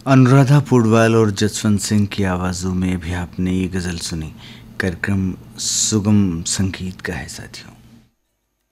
अनुराधा पौडवाल और जसवंत सिंह की आवाज़ों में भी आपने ये गज़ल सुनी। कार्यक्रम सुगम संगीत का है साथियों।